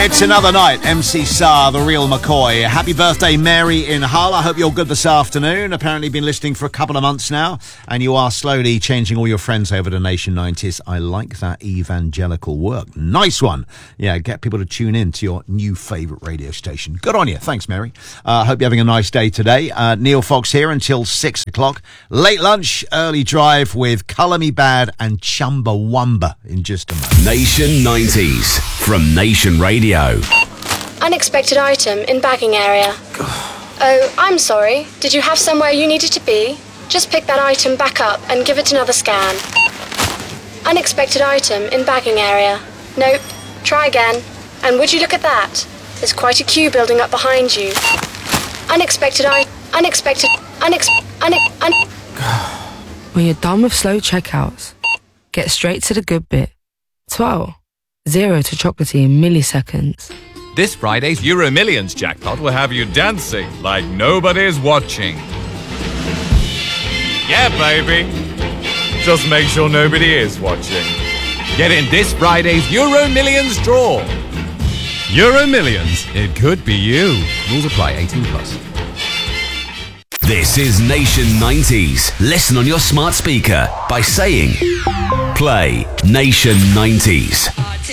It's another night. MC Sar, the real McCoy. Happy birthday, Mary in Hull. I hope you're good this afternoon. Apparently been listening for a couple of months now, and you are slowly changing all your friends over to Nation 90s. I like that evangelical work. Nice one. Yeah, get people to tune in to your new favourite radio station. Good on you. Thanks, Mary. Hope you're having a nice day today. Neil Fox here until 6 o'clock. Late lunch, early drive with Colour Me Bad and Chumbawamba in just a moment. Nation 90s from Nation Radio. Unexpected item in bagging area. Oh, I'm sorry. Did you have somewhere you needed to be? Just pick that item back up and give it another scan. Unexpected item in bagging area. Nope. Try again. And would you look at that? There's quite a queue building up behind you. When you're done with slow checkouts, get straight to the good bit. 12. 0 to chocolatey in milliseconds. This Friday's Euro Millions jackpot will have you dancing like nobody's watching. Yeah, baby. Just make sure nobody is watching. Get in this Friday's Euro Millions draw. Euro Millions. It could be you. Rules apply. 18 plus. This is Nation 90s. Listen on your smart speaker by saying, play Nation 90s.